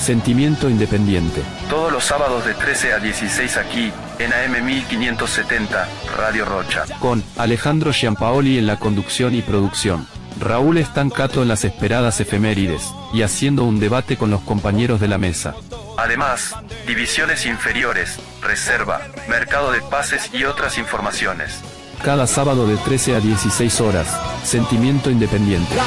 Sentimiento Independiente. Todos los sábados de 13 a 16 aquí, en AM 1570, Radio Rocha. Con Alejandro Giampaoli en la conducción y producción. Raúl Estancato en las esperadas efemérides, y haciendo un debate con los compañeros de la mesa. Además, divisiones inferiores, reserva, mercado de pases y otras informaciones. Cada sábado de 13 a 16 horas, Sentimiento Independiente.